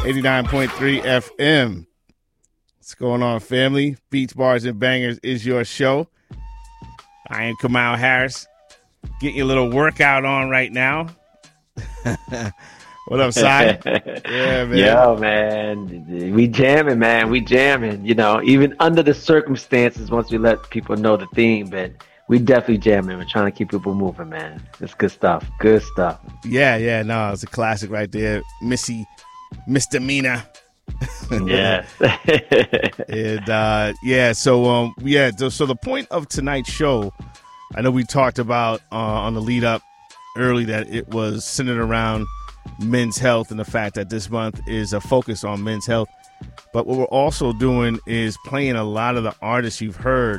89.3 FM. What's going on, family? Beats, Bars, and Bangers is your show. I am Kamal Harris. Getting a little workout on right now. What up, Si? Yeah, man. Yo, man. We jamming, man. We jamming. You know, even under the circumstances, once we let people know the theme, but we definitely jamming. We're trying to keep people moving, man. It's good stuff. Good stuff. Yeah. No, it's a classic right there. Misdemeanor. Yes. And so the point of tonight's show, I know we talked about on the lead up early that it was centered around men's health and the fact that this month is a focus on men's health. But what we're also doing is playing a lot of the artists you've heard.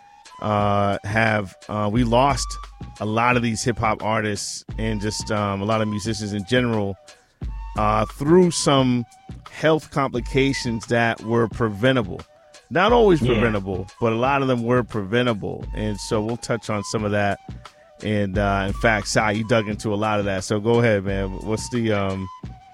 We lost a lot of these hip hop artists and just a lot of musicians in general through some health complications that were preventable. Not always preventable, but a lot of them were preventable. And so we'll touch on some of that. And in fact, Si, you dug into a lot of that. So go ahead, man. What's the a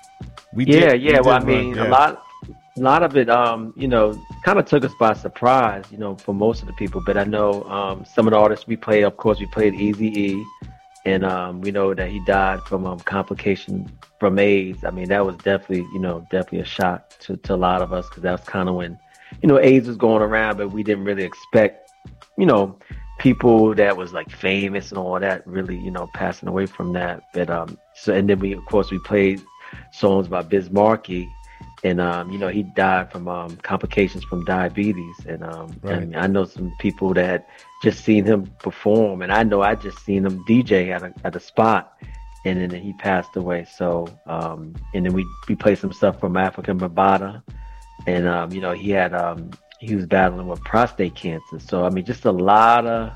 lot of it, kind of took us by surprise, for most of the people. But I know some of the artists we played, of course, we played Eazy-E. And we know that he died from complication from AIDS. I mean, that was definitely a shock to a lot of us, because that was kind of when, AIDS was going around, but we didn't really expect, people that was like famous and all that really, passing away from that. But and then we played songs by Biz Markie, and he died from complications from diabetes. And right. I mean, I know some people that just seen him perform, and I know I just seen him DJ at a spot, and then he passed away. So and then we played some stuff from Africa Bambaataa, and he was battling with prostate cancer. So I mean, just a lot of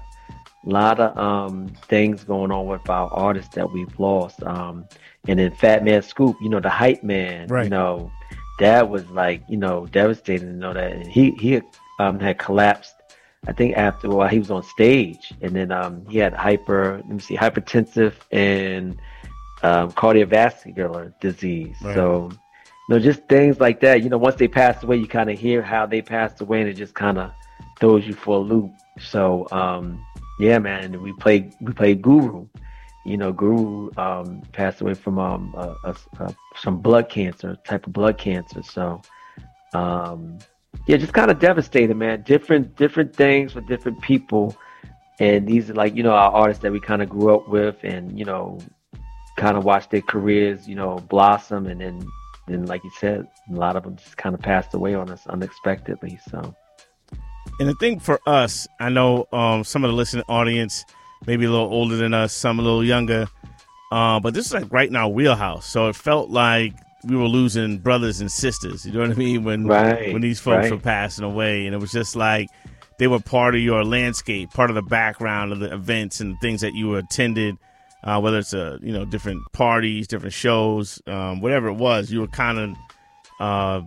things going on with our artists that we've lost. And then Fat Man Scoop, the hype man, right. That was like, devastating to know that. And he had collapsed, I think, while he was on stage. And then he had hypertensive and cardiovascular disease. Right. So, just things like that. Once they passed away, you kind of hear how they passed away, and it just kind of throws you for a loop. So, yeah, man, we played Guru. Guru passed away from some blood cancer, type of blood cancer. So, just kind of devastating, man. Different things for different people, and these are like our artists that we kind of grew up with, and kind of watched their careers blossom, and then like you said, a lot of them just kind of passed away on us unexpectedly. So. And the thing for us, I know some of the listening audience maybe a little older than us, some a little younger, but this is like right in our wheelhouse. So it felt like we were losing brothers and sisters. You know what I mean? When these folks were passing away, and it was just like they were part of your landscape, part of the background of the events and things that you attended. Whether it's different parties, different shows, whatever it was, you were kind of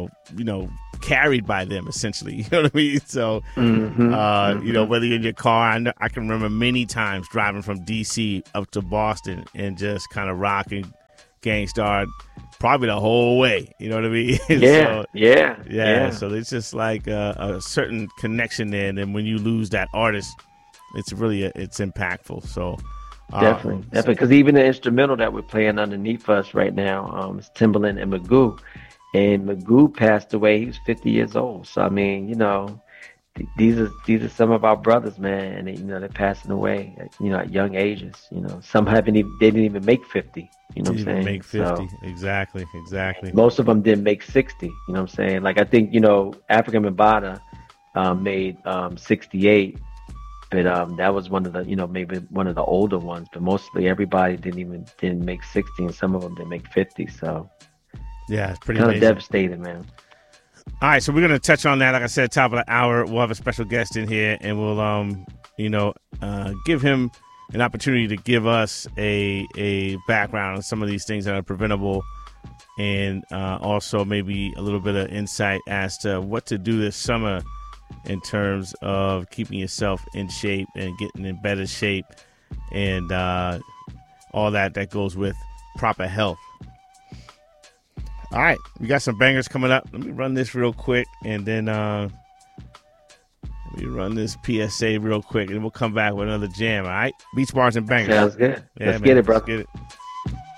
carried by them, essentially. You know what I mean? So, whether you're in your car, I can remember many times driving from D.C. up to Boston and just kind of rocking Gang Starr probably the whole way. You know what I mean? Yeah. So it's just like a certain connection there. And then when you lose that artist, it's really it's impactful. So definitely. Because even the instrumental that we're playing underneath us right now is Timbaland and Magoo. And Magoo passed away. He was 50 years old. So I mean, these are some of our brothers, man, and they're passing away, at young ages. Some they didn't even make 50. You know what I'm saying? Make 50. So, exactly. Most of them didn't make 60. You know what I'm saying? Like I think Africa Bambaataa made 68, but that was one of the maybe one of the older ones. But mostly everybody didn't make 60, and some of them didn't make 50. So. Yeah, it's pretty kind amazing. of devastating, man. All right, so we're going to touch on that. Like I said, top of the hour, we'll have a special guest in here, and we'll, give him an opportunity to give us a background on some of these things that are preventable, and also maybe a little bit of insight as to what to do this summer in terms of keeping yourself in shape and getting in better shape, and all that goes with proper health. All right, we got some bangers coming up. Let me run this real quick, and then let me run this PSA real quick, and we'll come back with another jam. All right, Beats, Bars, and Bangers. Sounds good. Yeah, Let's man, get it, bro. Let's get it.